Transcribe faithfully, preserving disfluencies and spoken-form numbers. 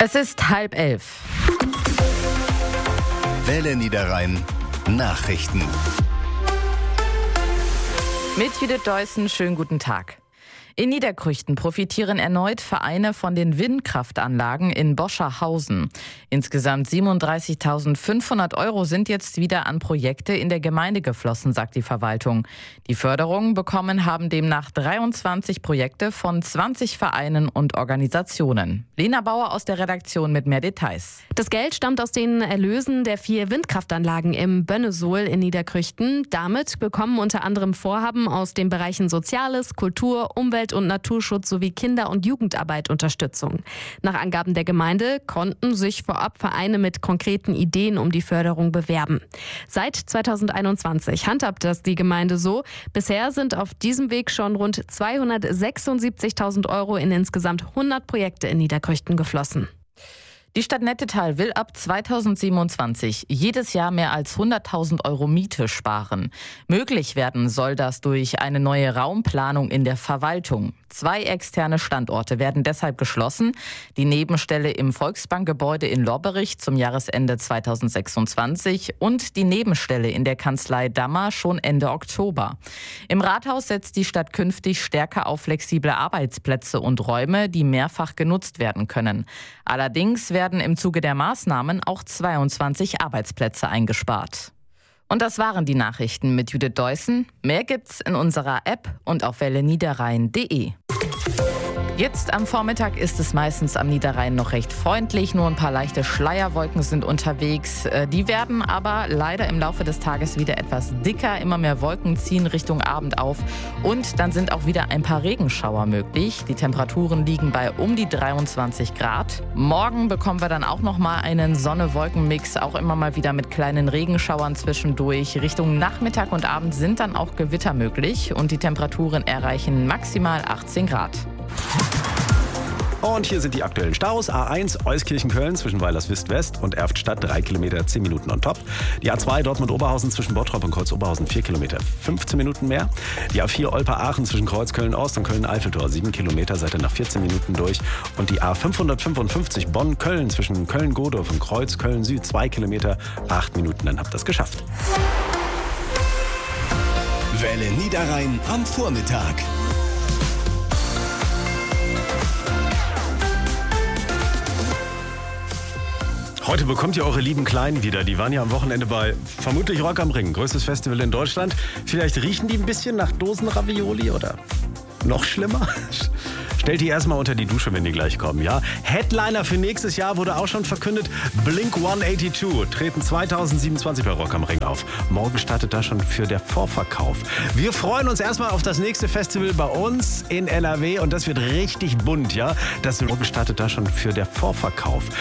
Es ist halb elf. Welle Niederrhein Nachrichten. Mit Judith Deussen, schönen guten Tag. In Niederkrüchten profitieren erneut Vereine von den Windkraftanlagen in Boscherhausen. Insgesamt siebenunddreißigtausendfünfhundert Euro sind jetzt wieder an Projekte in der Gemeinde geflossen, sagt die Verwaltung. Die Förderung bekommen haben demnach dreiundzwanzig Projekte von zwanzig Vereinen und Organisationen. Lena Bauer aus der Redaktion mit mehr Details. Das Geld stammt aus den Erlösen der vier Windkraftanlagen im Bönnesohl in Niederkrüchten. Damit bekommen unter anderem Vorhaben aus den Bereichen Soziales, Kultur, Umwelt und Naturschutz sowie Kinder- und Jugendarbeit Unterstützung. Nach Angaben der Gemeinde konnten sich vorab Vereine mit konkreten Ideen um die Förderung bewerben. Seit zweitausendeinundzwanzig handhabt das die Gemeinde so. Bisher sind auf diesem Weg schon rund zweihundertsechsundsiebzigtausend Euro in insgesamt hundert Projekte in Niederkrüchten geflossen. Die Stadt Nettetal will ab zweitausendsiebenundzwanzig jedes Jahr mehr als hunderttausend Euro Miete sparen. Möglich werden soll das durch eine neue Raumplanung in der Verwaltung. Zwei externe Standorte werden deshalb geschlossen. Die Nebenstelle im Volksbankgebäude in Lobberich zum Jahresende zweitausendsechsundzwanzig und die Nebenstelle in der Kanzlei Dammer schon Ende Oktober. Im Rathaus setzt die Stadt künftig stärker auf flexible Arbeitsplätze und Räume, die mehrfach genutzt werden können. Allerdings werden im Zuge der Maßnahmen auch zweiundzwanzig Arbeitsplätze eingespart. Und das waren die Nachrichten mit Judith Deussen. Mehr gibt's in unserer App und auf welle niederrhein punkt de. Jetzt am Vormittag ist es meistens am Niederrhein noch recht freundlich. Nur ein paar leichte Schleierwolken sind unterwegs. Die werden aber leider im Laufe des Tages wieder etwas dicker. Immer mehr Wolken ziehen Richtung Abend auf. Und dann sind auch wieder ein paar Regenschauer möglich. Die Temperaturen liegen bei um die dreiundzwanzig Grad. Morgen bekommen wir dann auch noch mal einen Sonne-Wolken-Mix. Auch immer mal wieder mit kleinen Regenschauern zwischendurch. Richtung Nachmittag und Abend sind dann auch Gewitter möglich. Und die Temperaturen erreichen maximal achtzehn Grad. Und hier sind die aktuellen Staus. A eins Euskirchen-Köln zwischen Weilerswist-West und Erftstadt drei Kilometer, zehn Minuten on top. Die A zwei Dortmund-Oberhausen zwischen Bottrop und Kreuz-Oberhausen vier Kilometer, fünfzehn Minuten mehr. Die A vier Olper-Aachen zwischen Kreuz-Köln-Ost und Köln-Eiffeltor sieben Kilometer, seid ihr nach vierzehn Minuten durch. Und die A fünfhundertfünfundfünfzig Bonn-Köln zwischen Köln-Godorf und Kreuz-Köln-Süd zwei Kilometer, acht Minuten, dann habt ihr es geschafft. Welle Niederrhein am Vormittag. Heute bekommt ihr eure lieben Kleinen wieder. Die waren ja am Wochenende bei vermutlich Rock am Ring, größtes Festival in Deutschland. Vielleicht riechen die ein bisschen nach Dosenravioli oder noch schlimmer? Stellt die erstmal unter die Dusche, wenn die gleich kommen, ja? Headliner für nächstes Jahr wurde auch schon verkündet. Blink hundertzweiundachtzig treten zweitausendsiebenundzwanzig bei Rock am Ring auf. Morgen startet da schon für der Vorverkauf. Wir freuen uns erstmal auf das nächste Festival bei uns in N R W und das wird richtig bunt, ja? Das morgen startet da schon für der Vorverkauf.